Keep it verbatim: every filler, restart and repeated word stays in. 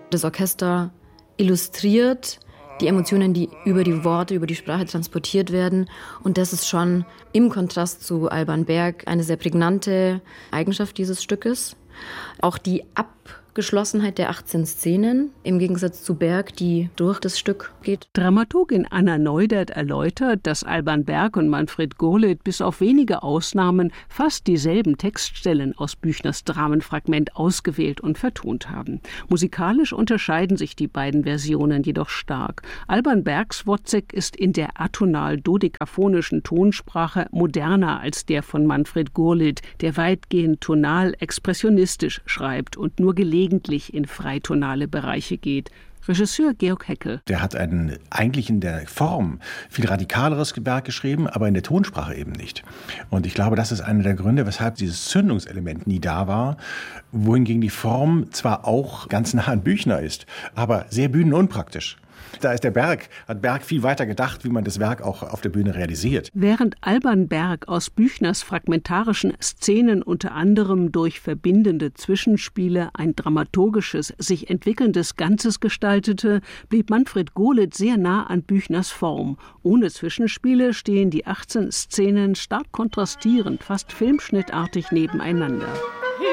Das Orchester illustriert die Emotionen, die über die Worte, über die Sprache transportiert werden. Und das ist schon im Kontrast zu Alban Berg eine sehr prägnante Eigenschaft dieses Stückes. Auch die Abgeschlossenheit der achtzehn Szenen, im Gegensatz zu Berg, die durch das Stück geht. Dramaturgin Anna Neudert erläutert, dass Alban Berg und Manfred Gurlitt bis auf wenige Ausnahmen fast dieselben Textstellen aus Büchners Dramenfragment ausgewählt und vertont haben. Musikalisch unterscheiden sich die beiden Versionen jedoch stark. Alban Bergs Wozzeck ist in der atonal-dodekaphonischen Tonsprache moderner als der von Manfred Gurlitt, der weitgehend tonal expressionistisch schreibt und nur gelegentlich in freitonale Bereiche geht. Regisseur Georg Heckel. Der hat einen, eigentlich in der Form viel radikaleres Werk geschrieben, aber in der Tonsprache eben nicht. Und ich glaube, das ist einer der Gründe, weshalb dieses Zündungselement nie da war, wohingegen die Form zwar auch ganz nah an Büchner ist, aber sehr bühnenunpraktisch. Da ist der Berg, hat Berg viel weiter gedacht, wie man das Werk auch auf der Bühne realisiert. Während Alban Berg aus Büchners fragmentarischen Szenen unter anderem durch verbindende Zwischenspiele ein dramaturgisches, sich entwickelndes Ganzes gestaltete, blieb Manfred Gurlitt sehr nah an Büchners Form. Ohne Zwischenspiele stehen die achtzehn Szenen stark kontrastierend, fast filmschnittartig nebeneinander.